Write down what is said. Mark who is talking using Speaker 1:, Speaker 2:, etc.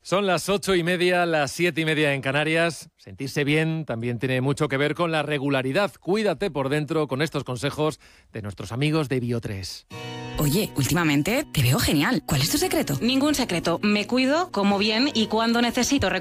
Speaker 1: Son las 8:30, las 7:30 en Canarias. Sentirse bien también tiene mucho que ver con la regularidad. Cuídate por dentro con estos consejos de nuestros amigos de Bio3.
Speaker 2: Oye, últimamente te veo genial. ¿Cuál es tu secreto?
Speaker 3: Ningún secreto. Me cuido, como bien y cuando necesito